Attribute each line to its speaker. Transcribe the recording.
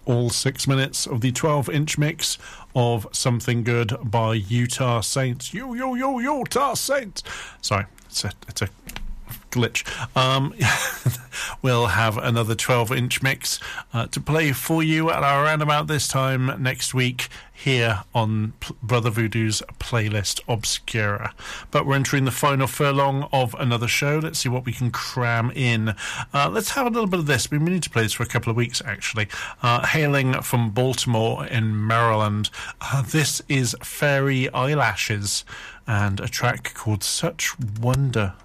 Speaker 1: all 6 minutes of the 12-inch mix of Something Good by Utah Saints. Utah Saints! Sorry, it's a glitch. We'll have another 12-inch mix to play for you at around about this time next week here on Brother Voodoo's Playlist Obscura. But we're entering the final furlong of another show. Let's see what we can cram in. Let's have a little bit of this. We've been meaning to play this for a couple of weeks, actually. Hailing from Baltimore in Maryland, this is Fairy Eyelashes and a track called Such Wonder.